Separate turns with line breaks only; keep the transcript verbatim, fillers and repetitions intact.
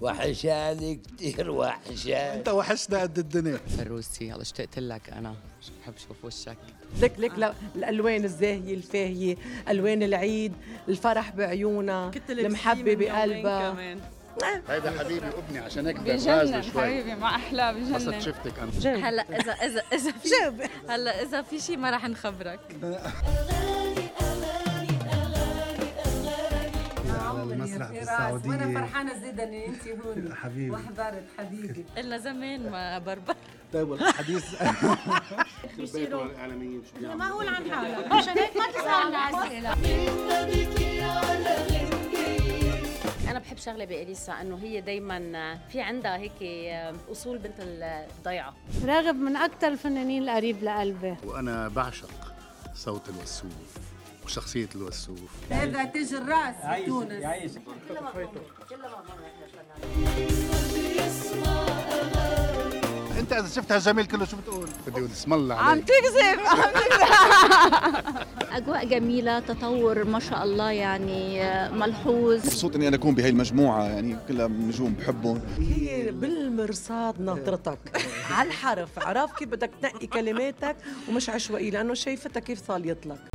وحشاني كتير وحشاني.
انت وحشنا قد الدنيا.
فروسي يلا اشتقت لك انا، بحب اشوف وشك.
لك لك لا الالوان الزاهيه الفاهيه، الوان العيد، الفرح بعيونها، المحبه بقلبها.
هيدا حبيبي وابني عشان هيك
بجنن حبيبي مع احلى بجنن.
قصة شفتك انا.
هلا اذا اذا اذا في هلا اذا في شيء ما راح نخبرك.
على المسرح بالسعودية
وانا فرحانه زيدا ان انت هون
حبيبي
وحضرت حبيبي.
قلنا زمان ما بربر.
طيب والحديث
بيصيروا
الاعلاميين شو
ما هو عن حالك عشان هيك ما تسالنا اسئله.
أنا بحب شغلة بإليسا إنه هي دايماً في عندها هيك أصول بنت الضيعة.
راغب من أكثر الفنانين القريب لقلبي،
وانا بعشق صوت الوسوف وشخصية الوسوف.
هذا تاج الراس في تونس.
انت اذا شفت هالجميل كله شو بتقول؟ بدي اقول اسم الله عليك.
عم تكذب عم
أجواء جميلة، تطور ما شاء الله يعني ملحوظ.
مبسوط اني انا اكون بهي المجموعه، يعني كلها نجوم بحبهم.
هي بالمرصاد ناطرتك على الحرف، عرف كيف بدك تنقي كلماتك ومش عشوائي، لانه شايفتها كيف صاليت لك.